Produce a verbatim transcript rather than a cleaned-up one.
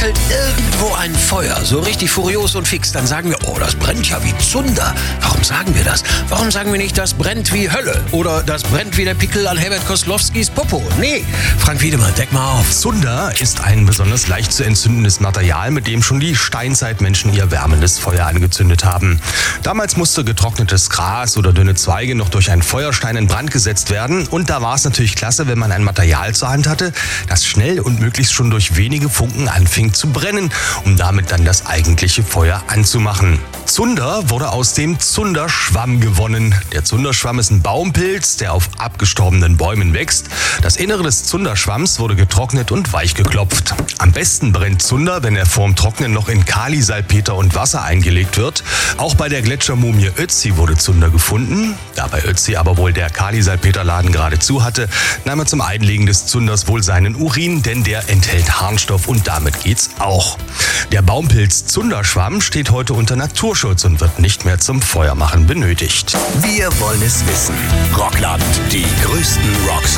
fackelt irgendwo ein Feuer, so richtig furios und fix, dann sagen wir, oh, das brennt ja wie Zunder. Warum sagen wir das? Warum sagen wir nicht, das brennt wie Hölle? Oder das brennt wie der Pickel an Herbert Koslowskis Popo? Nee, Frank Wiedemann, deck mal auf. Zunder ist ein besonders leicht zu entzündendes Material, mit dem schon die Steinzeitmenschen ihr wärmendes Feuer angezündet haben. Damals musste getrocknetes Gras oder dünne Zweige noch durch einen Feuerstein in Brand gesetzt werden. Und da war es natürlich klasse, wenn man ein Material zur Hand hatte, das schnell und möglichst schon durch wenige Funken anfing zu brennen, um damit dann das eigentliche Feuer anzumachen. Zunder wurde aus dem Zunderschwamm gewonnen. Der Zunderschwamm ist ein Baumpilz, der auf abgestorbenen Bäumen wächst. Das Innere des Zunderschwamms wurde getrocknet und weich geklopft. Am besten brennt Zunder, wenn er vorm Trocknen noch in Kali, Salpeter und Wasser eingelegt wird. Auch bei der Gletschermumie Ötzi wurde Zunder gefunden. Da bei Ötzi aber wohl der Kali-Salpeterladen gerade zu hatte, nahm er zum Einlegen des Zunders wohl seinen Urin, denn der enthält Harnstoff und damit geht's auch. Der Baumpilz Zunderschwamm steht heute unter Naturschutz und wird nicht mehr zum Feuermachen benötigt. Wir wollen es wissen. Rockland, die größten Rocks